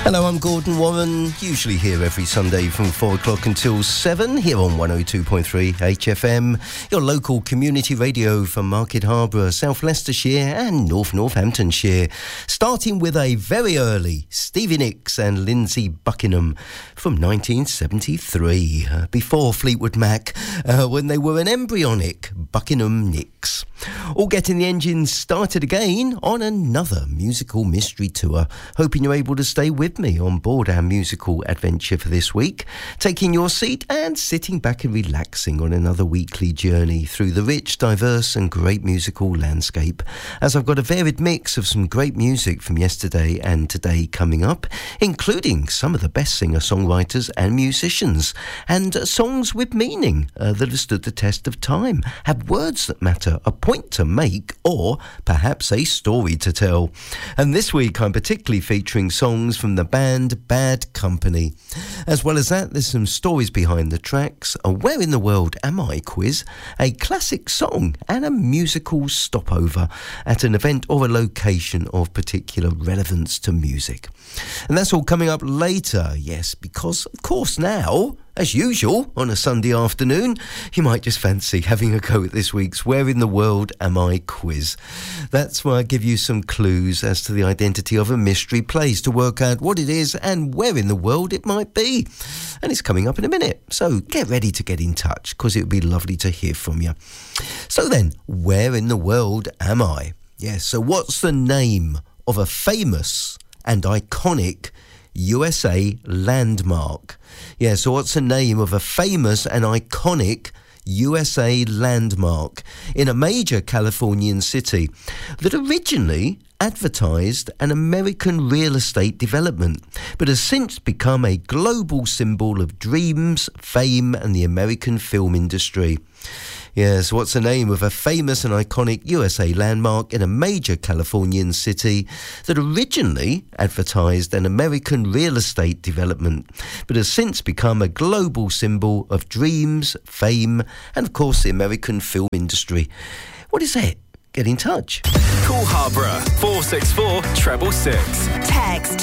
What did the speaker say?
Hello, I'm Gordon Warren, usually here every Sunday from 4 o'clock until 7, here on 102.3 HFM, your local community radio for Market Harborough, South Leicestershire and North Northamptonshire, starting with a very early Stevie Nicks and Lindsay Buckingham from 1973, before Fleetwood Mac, when they were an embryonic Buckingham Nicks. All getting the engines started again on another musical mystery tour, hoping you're able to stay with me on board our musical adventure for this week, taking your seat and sitting back and relaxing on another weekly journey through the rich, diverse and great musical landscape, as I've got a varied mix of some great music from yesterday and today coming up, including some of the best singer-songwriters and musicians, and songs with meaning that have stood the test of time, have words that matter, a point to make, or perhaps a story to tell. And this week I'm particularly featuring songs from the band Bad Company. As well as that, there's some stories behind the tracks, a Where in the World Am I quiz, a classic song and a musical stopover at an event or a location of particular relevance to music. And that's all coming up later, yes, because of course now, as usual, on a Sunday afternoon, you might just fancy having a go at this week's Where in the World Am I quiz. That's where I give you some clues as to the identity of a mystery place to work out what it is and where in the world it might be. And it's coming up in a minute, so get ready to get in touch, because it would be lovely to hear from you. So then, where in the world am I? Yes, so what's the name of a famous and iconic USA landmark? Yeah, so what's the name of a famous and iconic USA landmark in a major Californian city that originally advertised an American real estate development, but has since become a global symbol of dreams, fame, and the American film industry? Yes, what's the name of a famous and iconic USA landmark in a major Californian city that originally advertised an American real estate development, but has since become a global symbol of dreams, fame, and of course the American film industry? What is it? Get in touch. Call Harborough 464 666. Text